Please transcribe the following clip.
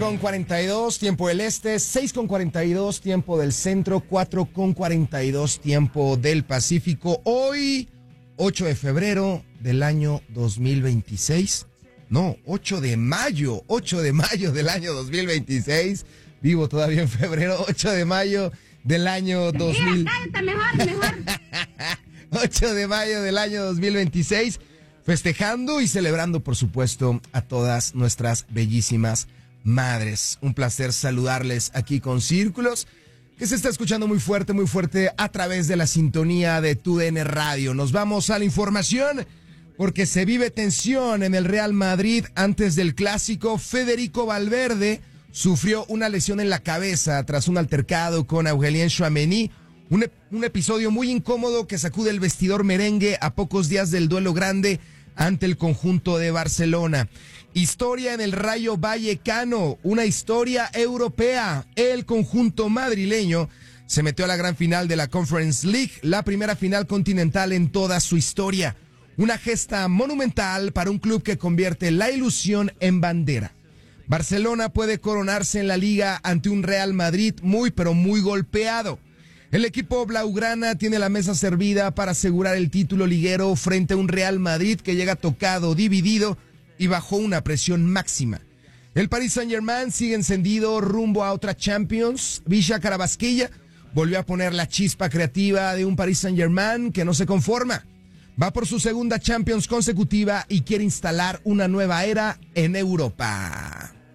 7:42, tiempo del este, 6:42, tiempo del centro, 4:42, tiempo del Pacífico. Hoy, 8 de febrero del año 2026. No, 8 de mayo del año 2026. Vivo todavía en febrero, 8 de mayo del año 2000. Mejor. 8 de mayo del año 2026. Festejando y celebrando, por supuesto, a todas nuestras bellísimas madres. Un placer saludarles aquí con Círculos, que se está escuchando muy fuerte a través de la sintonía de TUDN Radio. Nos vamos a la información porque se vive tensión en el Real Madrid antes del clásico. Federico Valverde sufrió una lesión en la cabeza tras un altercado con Aurélien Tchouaméni. Un episodio muy incómodo que sacude el vestidor merengue a pocos días del duelo grande ante el conjunto de Barcelona. Historia en el Rayo Vallecano, una historia europea. El conjunto madrileño se metió a la gran final de la Conference League, la primera final continental en toda su historia. Una gesta monumental para un club que convierte la ilusión en bandera. Barcelona puede coronarse en la liga ante un Real Madrid muy golpeado. El equipo blaugrana tiene la mesa servida para asegurar el título liguero frente a un Real Madrid que llega tocado, dividido y bajo una presión máxima. El Paris Saint-Germain sigue encendido rumbo a otra Champions. Villa Carabasquilla volvió a poner la chispa creativa de un Paris Saint-Germain que no se conforma. Va por su segunda Champions consecutiva y quiere instalar una nueva era en Europa.